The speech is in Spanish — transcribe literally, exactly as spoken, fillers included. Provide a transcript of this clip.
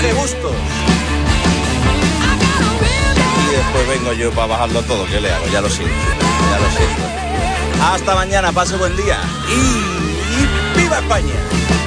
Jorge Bustos. Y después vengo yo para bajarlo todo. ¿Qué le hago? Ya lo siento, ya lo siento. Hasta mañana, pase buen día y ¡viva España!